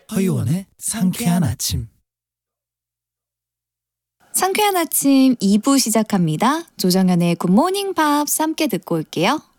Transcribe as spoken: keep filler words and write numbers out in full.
허유원의 상쾌한 아침. 상쾌한 아침 이 부 시작합니다. 조정현의 굿모닝 팝스 함께 듣고 올게요.